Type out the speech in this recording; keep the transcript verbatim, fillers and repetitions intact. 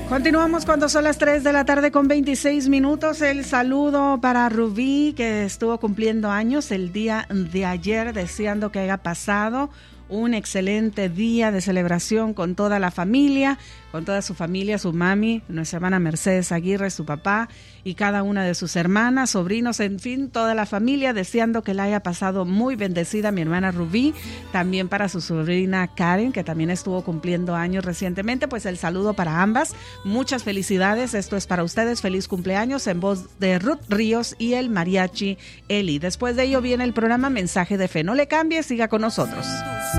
Continuamos cuando son las tres de la tarde con veintiséis minutos. El saludo para Rubí, que estuvo cumpliendo años el día de ayer, deseando que haya pasado un excelente día de celebración con toda la familia, con toda su familia, su mami, nuestra hermana Mercedes Aguirre, su papá y cada una de sus hermanas, sobrinos, en fin, toda la familia, deseando que la haya pasado muy bendecida mi hermana Rubí, también para su sobrina Karen, que también estuvo cumpliendo años recientemente. Pues el saludo para ambas, muchas felicidades, esto es para ustedes, feliz cumpleaños en voz de Ruth Ríos y el mariachi Eli. Después de ello viene el programa Mensaje de Fe, no le cambie, siga con nosotros.